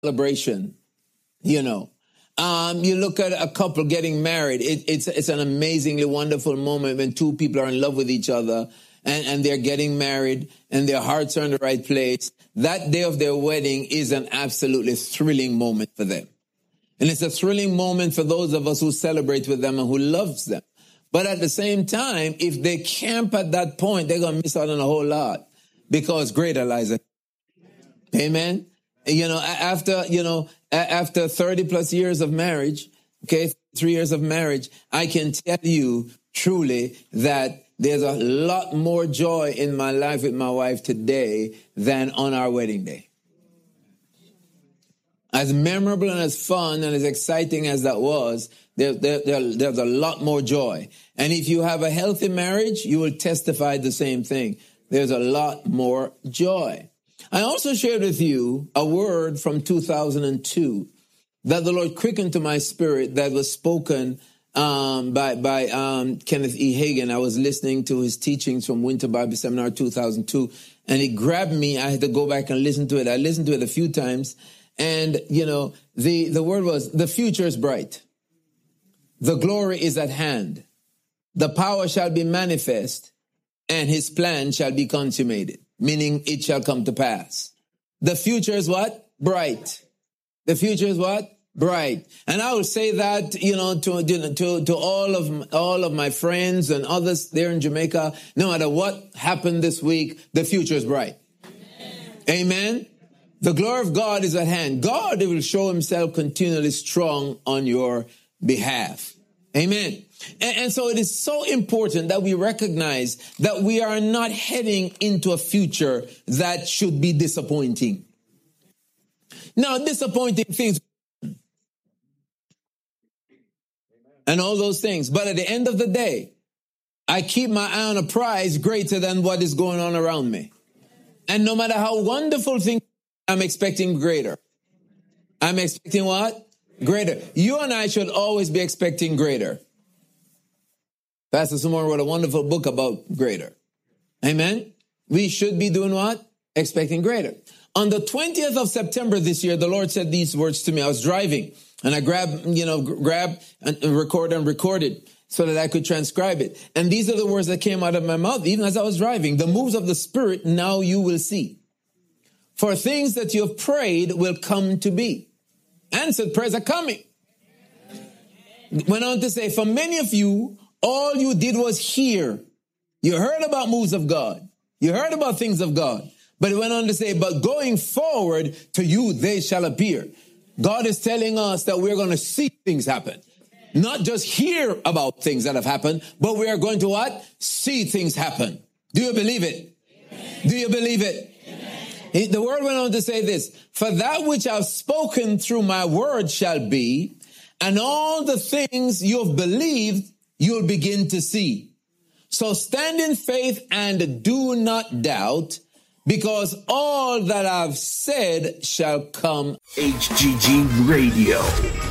celebration, you know. You look at a couple getting married. It's an amazingly wonderful moment when two people are in love with each other and they're getting married and their hearts are in the right place. That day of their wedding is an absolutely thrilling moment for them. And it's a thrilling moment for those of us who celebrate with them and who loves them. But at the same time, if they camp at that point, they're going to miss out on a whole lot because greater lies ahead. Amen. You know, after 30 plus years of marriage, 3 years of marriage, I can tell you truly that there's a lot more joy in my life with my wife today than on our wedding day. As memorable and as fun and as exciting as that was, there's a lot more joy. And if you have a healthy marriage, you will testify the same thing. There's a lot more joy. I also shared with you a word from 2002 that the Lord quickened to my spirit that was spoken by Kenneth E. Hagin. I was listening to his teachings from Winter Bible Seminar 2002, and it grabbed me. I had to go back and listen to it. I listened to it a few times, and, you know, the word was, the future is bright. The glory is at hand. The power shall be manifest, and his plan shall be consummated. Meaning it shall come to pass. The future is what? Bright. The future is what? Bright. And I will say that, you know, to all of my friends and others there in Jamaica, no matter what happened this week, the future is bright. Amen. Amen. The glory of God is at hand. God will show himself continually strong on your behalf. Amen. And so it is so important that we recognize that we are not heading into a future that should be disappointing. Now, disappointing things and all those things. But at the end of the day, I keep my eye on a prize greater than what is going on around me. And no matter how wonderful things, I'm expecting greater. I'm expecting what? Greater. You and I should always be expecting greater. Pastor Simone wrote a wonderful book about greater. Amen. We should be doing what? Expecting greater. On the 20th of September this year, the Lord said these words to me. I was driving and I grabbed and recorded so that I could transcribe it. And these are the words that came out of my mouth, even as I was driving. The moves of the Spirit now you will see. For things that you have prayed will come to be. Answered prayers are coming. Went on to say, for many of you, all you did was hear. You heard about moves of God. You heard about things of God. But it went on to say, but going forward to you, they shall appear. God is telling us that we're going to see things happen. Not just hear about things that have happened, but we are going to what? See things happen. Do you believe it? Amen. Do you believe it? Amen. The word went on to say this, for that which I've spoken through my word shall be, and all the things you have believed, you'll begin to see. So stand in faith and do not doubt, because all that I've said shall come. HGG Radio.